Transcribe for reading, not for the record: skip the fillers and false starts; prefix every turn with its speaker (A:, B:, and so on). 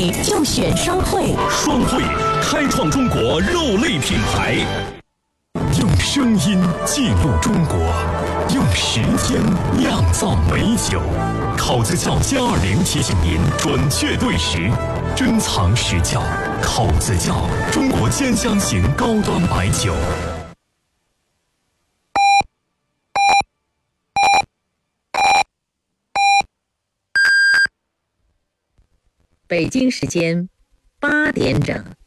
A: 味就选双汇，
B: 双汇开创中国肉类品牌，用声音记录中国，用时间酿造美酒。考子窖+20提醒您准确对时，珍藏实窖。考子窖，中国尖香型高端白酒。
C: 北京时间8点整。